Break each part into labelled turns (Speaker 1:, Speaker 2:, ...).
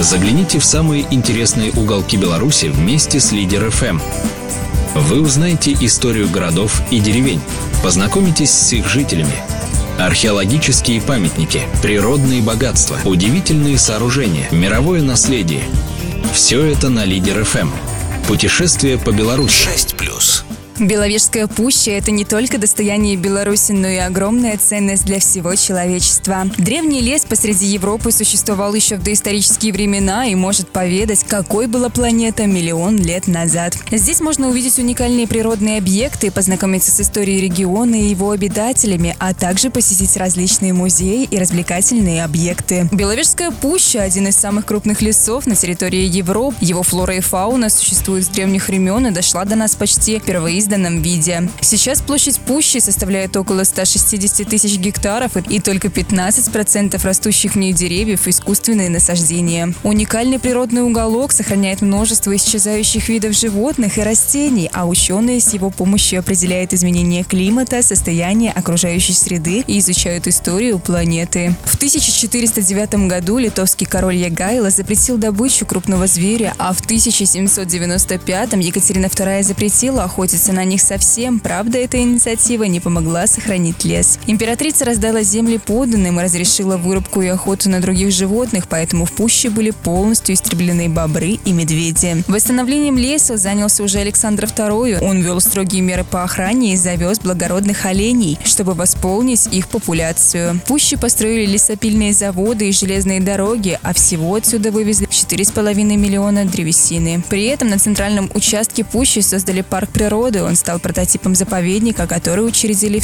Speaker 1: Загляните в самые интересные уголки Беларуси вместе с Лидер ФМ. Вы узнаете историю городов и деревень, познакомитесь с их жителями. Археологические памятники, природные богатства, удивительные сооружения, мировое наследие. Все это на Лидер ФМ. Путешествие по Беларуси. 6+.
Speaker 2: Беловежская пуща – это не только достояние Беларуси, но и огромная ценность для всего человечества. Древний лес посреди Европы существовал еще в доисторические времена и может поведать, какой была планета миллион лет назад. Здесь можно увидеть уникальные природные объекты, познакомиться с историей региона и его обитателями, а также посетить различные музеи и развлекательные объекты. Беловежская пуща – один из самых крупных лесов на территории Европы. Его флора и фауна существуют с древних времен и дошла до нас почти впервые в изданном виде. Сейчас площадь пущи составляет около 160 тысяч гектаров, и только 15% растущих в ней деревьев – искусственные насаждения. Уникальный природный уголок сохраняет множество исчезающих видов животных и растений, а ученые с его помощью определяют изменения климата, состояние окружающей среды и изучают историю планеты. В 1409 году литовский король Ягайло запретил добычу крупного зверя, а в 1795 Екатерина II запретила охотиться на них совсем. Правда, эта инициатива не помогла сохранить лес. Императрица раздала земли подданным и разрешила вырубку и охоту на других животных, поэтому в пуще были полностью истреблены бобры и медведи. Восстановлением леса занялся уже Александр II. Он ввел строгие меры по охране и завез благородных оленей, чтобы восполнить их популяцию. В пуще построили лесопильные заводы и железные дороги, а всего отсюда вывезли 4,5 миллиона древесины. При этом на центральном участке пущи создали парк природы. Он стал прототипом заповедника, который учредили в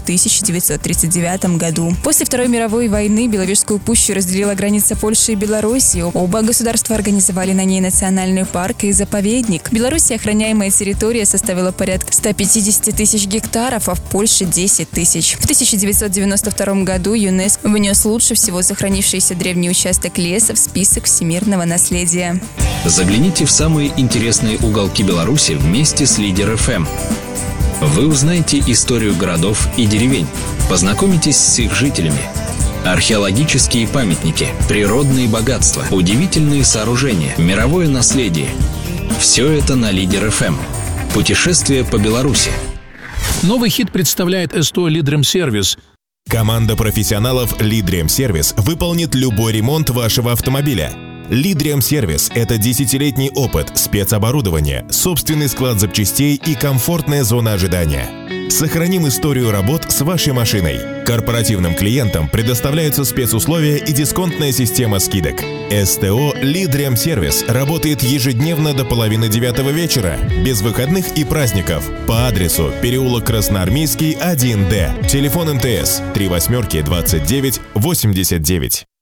Speaker 2: 1939 году. После Второй мировой войны Беловежскую пущу разделила граница Польши и Белоруссии. Оба государства организовали на ней национальный парк и заповедник. В Беларуси охраняемая территория составила порядка 150 тысяч гектаров, а в Польше 10 тысяч. В 1992 году ЮНЕСКО внес лучше всего сохранившийся древний участок леса в список всемирного наследия.
Speaker 1: Загляните в самые интересные уголки Беларуси вместе с Лидер ФМ. Вы узнаете историю городов и деревень, познакомитесь с их жителями. Археологические памятники, природные богатства, удивительные сооружения, мировое наследие. Все это на Лидер ФМ. Путешествие по Беларуси.
Speaker 3: Новый хит представляет СТО «Лидремсервис».
Speaker 4: Команда профессионалов «Лидремсервис» выполнит любой ремонт вашего автомобиля. «Лидремсервис» — это 10-летний опыт, спецоборудование, собственный склад запчастей и комфортная зона ожидания. Сохраним историю работ с вашей машиной. Корпоративным клиентам предоставляются спецусловия и дисконтная система скидок. СТО «Лидремсервис» работает ежедневно до 8:30 вечера, без выходных и праздников, по адресу переулок Красноармейский, 1Д. Телефон МТС 38 29 89.